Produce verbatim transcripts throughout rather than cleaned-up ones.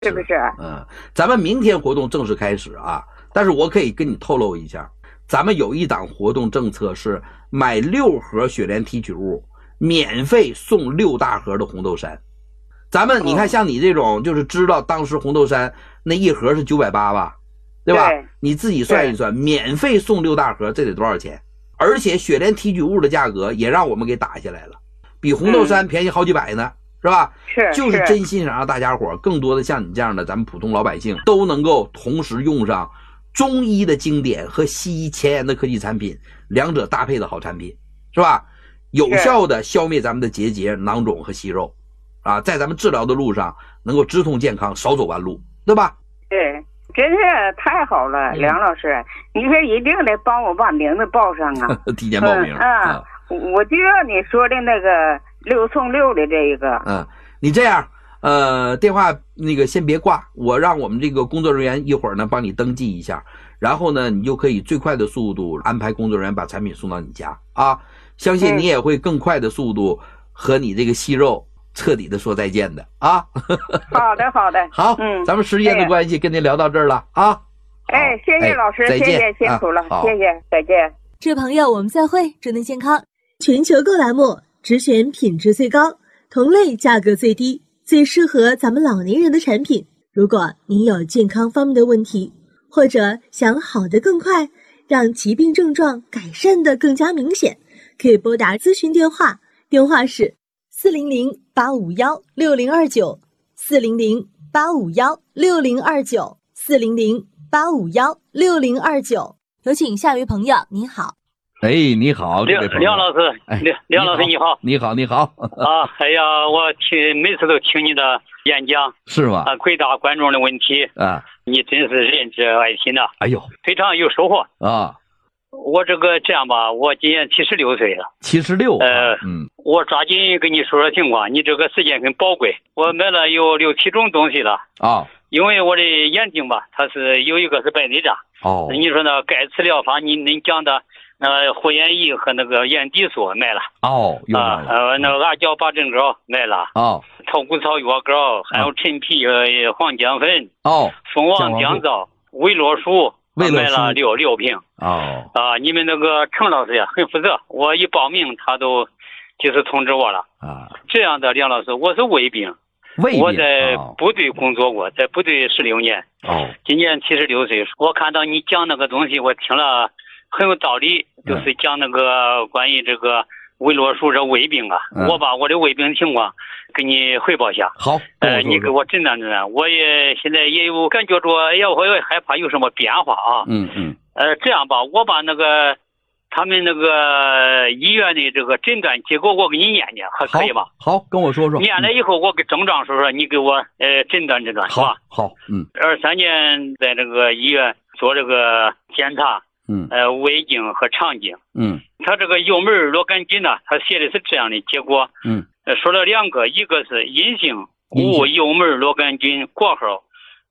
是不是？ 嗯，咱们明天活动正式开始啊，但是我可以跟你透露一下，咱们有一档活动政策是买六盒雪莲提取物，免费送六大盒的红豆杉。咱们你看，像你这种就是知道当时红豆杉那一盒是九百八吧，对吧？ 对， 你自己算一算，免费送六大盒，这得多少钱？而且雪莲提取物的价格也让我们给打下来了，比红豆杉便宜好几百呢。嗯，是吧？ 是， 就是真心想让大家伙更多的像你这样的咱们普通老百姓都能够同时用上中医的经典和西医前沿的科技产品，两者搭配的好产品，是吧？有效的消灭咱们的结节、囊肿和息肉，啊，在咱们治疗的路上能够直通健康，少走弯路，对吧？ 对，真是太好了，嗯、梁老师，你说一定得帮我把名字报上啊！ 提前报名、 嗯、啊，啊我就要你说的那个六送六的这一个。 嗯，你这样，呃，电话那个先别挂，我让我们这个工作人员一会儿呢帮你登记一下，然后呢，你就可以最快的速度安排工作人员把产品送到你家啊。相信你也会更快的速度和你这个息肉彻底的说再见的啊。 好的，好的， 好，嗯，咱们时间的关系，跟您聊到这儿了啊。 哎，谢谢老师， 哎、 谢谢，辛苦了，啊、谢谢，再见。 这朋友，我们再会，祝您健康。全球购栏目只选品质最高、同类价格最低、最适合咱们老年人的产品。如果您有健康方面的问题，或者想好得更快，让疾病症状改善得更加明显，可以拨打咨询电话，电话是四零零八五幺六零二九，四零零八五幺六零二九，四零零八五幺六零二九。有请下一位朋友，您好。 哎，你好， 梁梁老师，梁梁老师你好， 你好，你好。 啊，哎呀，我听每次都听你的演讲， 是吗？ 啊，回答观众的问题啊， 你真是仁至爱心呐！ 哎呦， 非常有收获啊！ 我这个这样吧，我今年七十六岁了， 七十六， 呃， 嗯， 我抓紧跟你说说情况，你这个时间很宝贵，我买了有六七种东西了啊， 因为我的眼睛吧，它是有一个是白内障， 哦， 你说呢？钙磁疗法，你您讲的。呃，护眼仪和那个眼底锁买了哦， 啊，呃，那个阿胶八正膏买了哦， 草谷草药膏，还有陈皮呃黄姜粉哦， 蜂王降皂、维罗舒，买了六六瓶哦啊，你们那个程老师呀很负责，我一报名他都就是通知我了啊。 这样的梁老师，我是胃病， 胃病我在部队工作过，在部队十六年哦， 今年七十六岁，我看到你讲那个东西，我听了。很有道理，就是讲那个关于这个维罗舒这胃病啊， 嗯、 我把我的胃病情况给你汇报一下。 好， 呃，你给我诊断诊断。我也现在也有感觉着，哎呀，我也害怕有什么变化啊。 嗯嗯。 呃，这样吧，我把那个他们那个医院的这个诊断结果我给你念念，还可以吧？ 好，好跟我说说。 念了以后，我给症状说说，你给我呃诊断诊断，是吧？ 好，嗯。 二三年在这个医院做这个检查。 嗯， 呃，胃镜和肠镜， 嗯， 他这个幽门螺杆菌呢，他写的是这样的结果， 嗯， 呃，说了两个，一个是阴性无幽门螺杆菌括号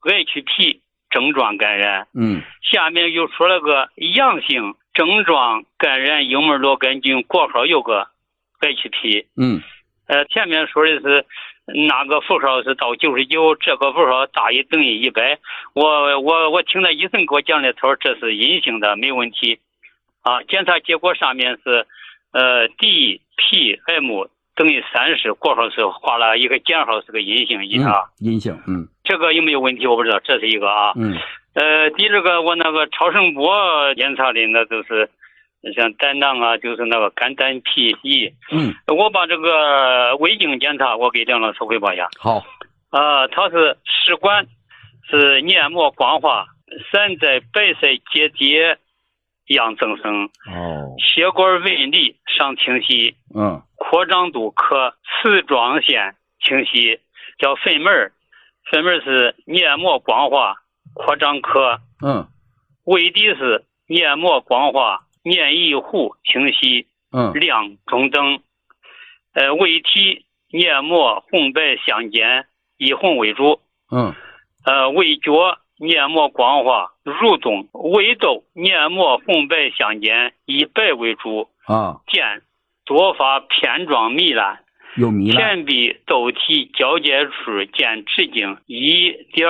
H P 症状感染， 嗯， 下面又说了个阳性症状感染幽门螺杆菌括号有个 H P， 嗯， 呃，前面说的是。那个符号是到九十九，这个符号大于等于一百。我我我听了医生给我讲的，他说这是阴性的，没问题。啊，检查结果上面是呃 D P M 等于三十，括号是画了一个减号，是个阴性啊、 嗯。阴性，嗯。 这个有没有问题？我不知道，这是一个啊。 嗯。 呃，第二个我那个超声波检查的那都是。像胆囊啊，就是那个肝胆脾胰。 嗯， 我把这个胃镜检查，我给梁老师汇报一下。 好。 啊、呃，它是食管是黏膜光滑，散在白色结节样增生。 哦。血管纹理上清晰。 嗯。 扩张度可丝状线清晰，叫粪门。粪门是黏膜光滑，扩张可。 嗯。 胃底是黏膜光滑。黏液糊清晰， 嗯， 亮中等，呃，胃体黏膜红白相间，以红为主， 嗯， 呃，胃角黏膜光滑，蠕动，胃窦黏膜红白相间，以白为主， 啊， 见多发片状糜烂， 有糜烂。 前臂斗体交界处见直径一点